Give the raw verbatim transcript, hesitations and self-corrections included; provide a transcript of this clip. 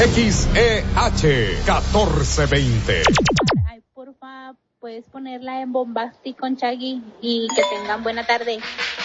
X E H catorce veinte. Ay, porfa, puedes ponerla en Bombastic con Shaggy y que tengan buena tarde.